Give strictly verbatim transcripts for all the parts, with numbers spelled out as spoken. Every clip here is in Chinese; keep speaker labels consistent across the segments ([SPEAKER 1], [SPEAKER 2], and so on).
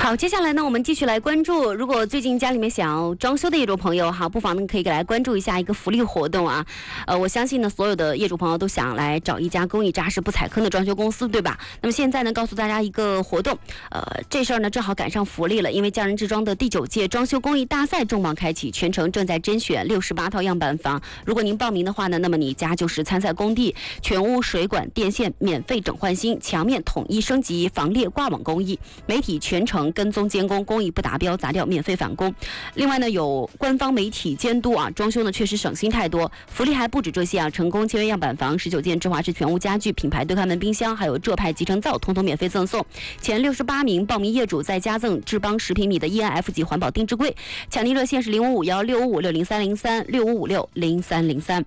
[SPEAKER 1] 好，接下来呢，我们继续来关注，如果最近家里面想要装修的业主朋友，哈，不妨呢可以来关注一下一个福利活动啊。呃，我相信呢，所有的业主朋友都想来找一家工艺扎实不踩坑的装修公司，对吧？那么现在呢，告诉大家一个活动，呃，这事儿呢正好赶上福利了，因为匠人制装的第九届装修工艺大赛重磅开启，全程正在甄选六十八套样板房。如果您报名的话呢，那么你家就是参赛工地，全屋水管电线免费整换新，墙面统一升级，防裂挂网工艺，媒体全程跟踪监工，工艺不达标砸掉免费返工。另外呢，有官方媒体监督啊，装修呢确实省心太多。福利还不止这些啊，成功签约样板房十九件，芝华士全屋家具、品牌对开门冰箱，还有浙派集成灶，统统免费赠送。前六十八名报名业主再加赠智邦十平米的 E N F 级环保定制柜。抢订热线是零五五幺六五五六零三零三六五五六零三零三。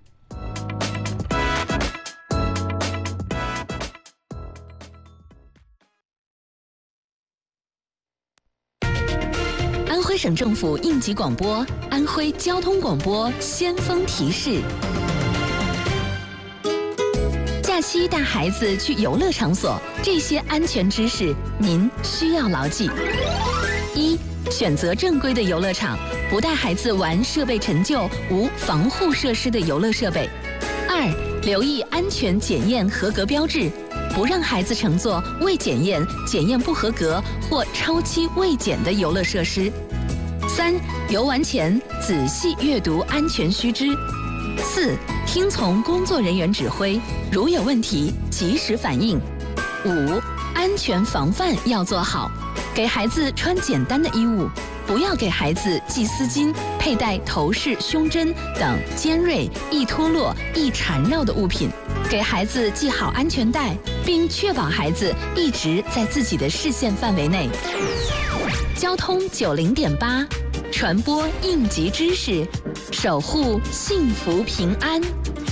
[SPEAKER 2] 安徽省政府应急广播，安徽交通广播先锋提示：假期带孩子去游乐场所，这些安全知识您需要牢记。一、选择正规的游乐场，不带孩子玩设备陈旧、无防护设施的游乐设备。二、留意安全检验合格标志，不让孩子乘坐未检验、检验不合格或超期未检的游乐设施。三、游玩前仔细阅读安全须知。四、听从工作人员指挥，如有问题及时反映。五、安全防范要做好，给孩子穿简单的衣物，不要给孩子系丝巾、佩戴头饰、胸针等尖锐、易脱落、易缠绕的物品，给孩子系好安全带，并确保孩子一直在自己的视线范围内。交通九零点八，传播应急知识，守护幸福平安。